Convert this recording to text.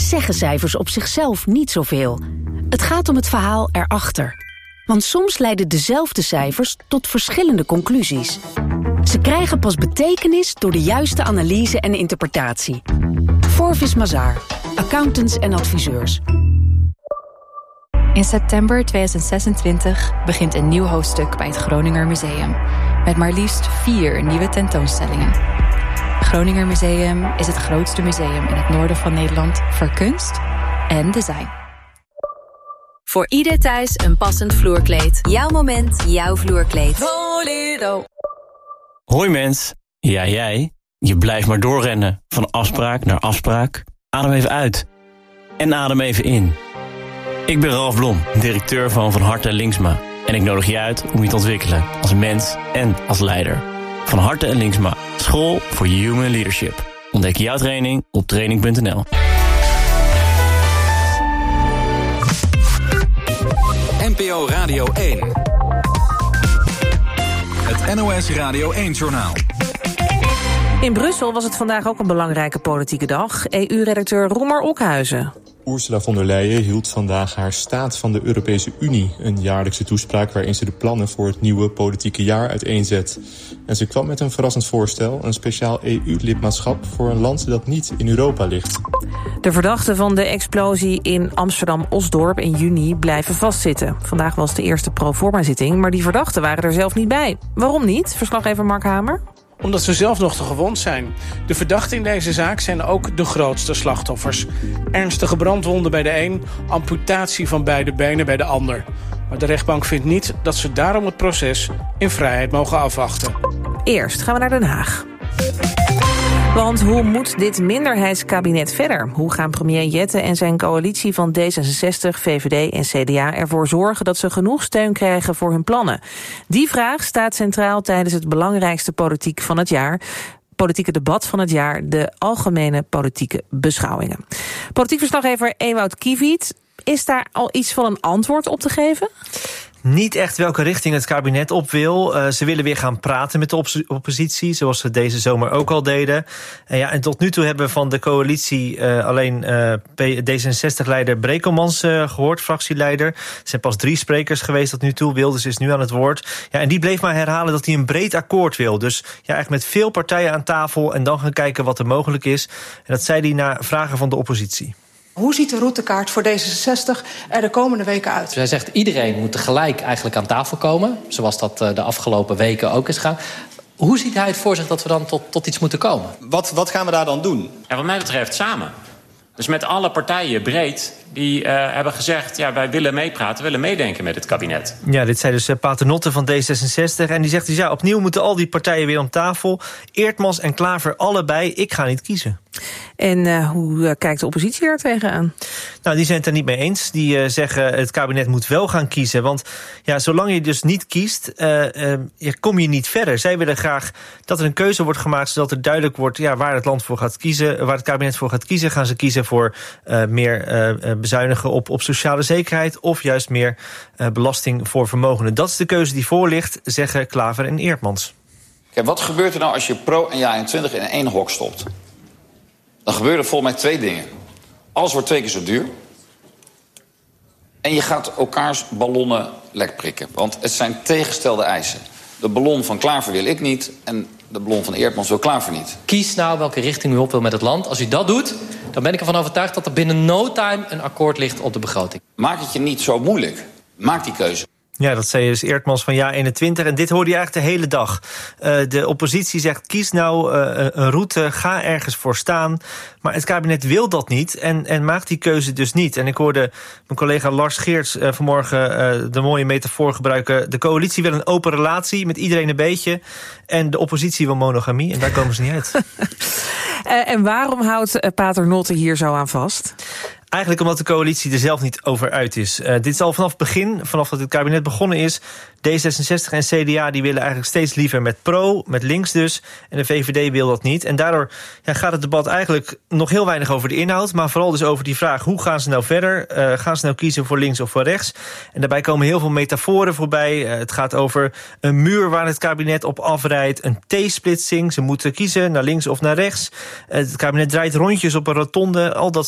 zeggen cijfers op zichzelf niet zoveel. Het gaat om het verhaal erachter. Want soms leiden dezelfde cijfers tot verschillende conclusies. Ze krijgen pas betekenis door de juiste analyse en interpretatie. Forvis Mazars, accountants en adviseurs. In september 2026 begint een nieuw hoofdstuk bij het Groninger Museum. Met maar liefst 4 nieuwe tentoonstellingen. Het Groninger Museum is het grootste museum in het noorden van Nederland voor kunst en design. Voor ieder thuis een passend vloerkleed. Jouw moment, jouw vloerkleed. Volero. Hoi mens, ja jij. Je blijft maar doorrennen, van afspraak naar afspraak. Adem even uit. En adem even in. Ik ben Ralf Blom, directeur van Harte Linksma. En ik nodig je uit om je te ontwikkelen als mens en als leider. Van Harte en Linksma, school voor human leadership. Ontdek jouw training op training.nl. NPO Radio 1. Het NOS Radio 1-journaal. In Brussel was het vandaag ook een belangrijke politieke dag. EU-redacteur Roemer Okhuizen. Ursula von der Leyen hield vandaag haar Staat van de Europese Unie. Een jaarlijkse toespraak waarin ze de plannen voor het nieuwe politieke jaar uiteenzet. En ze kwam met een verrassend voorstel. Een speciaal EU-lidmaatschap voor een land dat niet in Europa ligt. De verdachten van de explosie in Amsterdam-Osdorp in juni blijven vastzitten. Vandaag was de eerste proforma-zitting, maar die verdachten waren er zelf niet bij. Waarom niet? Verslaggever Mark Hamer. Omdat ze zelf nog te gewond zijn. De verdachten in deze zaak zijn ook de grootste slachtoffers. Ernstige brandwonden bij de een, amputatie van beide benen bij de ander. Maar de rechtbank vindt niet dat ze daarom het proces in vrijheid mogen afwachten. Eerst gaan we naar Den Haag. Want hoe moet dit minderheidskabinet verder? Hoe gaan premier Jette en zijn coalitie van D66, VVD en CDA ervoor zorgen dat ze genoeg steun krijgen voor hun plannen? Die vraag staat centraal tijdens het belangrijkste politieke debat van het jaar, de algemene politieke beschouwingen. Politiek verslaggever Ewout Kiviet, is daar al iets van een antwoord op te geven? Niet echt welke richting het kabinet op wil. Ze willen weer gaan praten met de oppositie, zoals ze deze zomer ook al deden. En tot nu toe hebben we van de coalitie alleen D66-leider Brekelmans gehoord, fractieleider. Er zijn pas 3 sprekers geweest tot nu toe. Wilders is nu aan het woord. Ja, en die bleef maar herhalen dat hij een breed akkoord wil. Dus ja, eigenlijk met veel partijen aan tafel en dan gaan kijken wat er mogelijk is. En dat zei hij na vragen van de oppositie. Hoe ziet de routekaart voor D66 er de komende weken uit? Hij zegt iedereen moet tegelijk eigenlijk aan tafel komen. Zoals dat de afgelopen weken ook is gegaan. Hoe ziet hij het voor zich dat we dan tot iets moeten komen? Wat gaan we daar dan doen? Ja, wat mij betreft samen. Dus met alle partijen breed die hebben gezegd, ja, wij willen meepraten, willen meedenken met het kabinet. Ja, dit zei dus Paternotte van D66. En die zegt dus, ja, opnieuw moeten al die partijen weer om tafel. Eertmans en Klaver allebei, ik ga niet kiezen. En hoe kijkt de oppositie er tegenaan? Nou, die zijn het er niet mee eens. Die zeggen het kabinet moet wel gaan kiezen. Want ja, zolang je dus niet kiest, kom je niet verder. Zij willen graag dat er een keuze wordt gemaakt, zodat er duidelijk wordt waar het land voor gaat kiezen, waar het kabinet voor gaat kiezen. Gaan ze kiezen voor meer bezuinigen op sociale zekerheid of juist meer belasting voor vermogenden? Dat is de keuze die voor ligt, zeggen Klaver en Eertmans. Kijk, wat gebeurt er nou als je Pro en Ja21 in één hok stopt? Dan gebeuren volgens mij 2 dingen. Alles wordt 2 keer zo duur. En je gaat elkaars ballonnen lek prikken. Want het zijn tegengestelde eisen. De ballon van Klaver wil ik niet en de ballon van Eertmans wil Klaver niet. Kies nou welke richting u op wil met het land. Als u dat doet, dan ben ik ervan overtuigd dat er binnen no time een akkoord ligt op de begroting. Maak het je niet zo moeilijk. Maak die keuze. Ja, dat zei dus Eertmans van Ja21. En dit hoorde je eigenlijk de hele dag. De oppositie zegt, kies nou een route, ga ergens voor staan. Maar het kabinet wil dat niet en maakt die keuze dus niet. En ik hoorde mijn collega Lars Geerts vanmorgen de mooie metafoor gebruiken. De coalitie wil een open relatie met iedereen een beetje. En de oppositie wil monogamie. En daar komen ze niet uit. En waarom houdt Paternotte hier zo aan vast? Eigenlijk omdat de coalitie er zelf niet over uit is. Dit is al vanaf het begin, vanaf dat het kabinet begonnen is. D66 en CDA die willen eigenlijk steeds liever met Pro, met links dus. En de VVD wil dat niet. En daardoor gaat het debat eigenlijk nog heel weinig over de inhoud. Maar vooral dus over die vraag, hoe gaan ze nou verder? Gaan ze nou kiezen voor links of voor rechts? En daarbij komen heel veel metaforen voorbij. Het gaat over een muur waar het kabinet op afrijdt. Een T-splitsing. Ze moeten kiezen naar links of naar rechts. Het kabinet draait rondjes op een rotonde. Al dat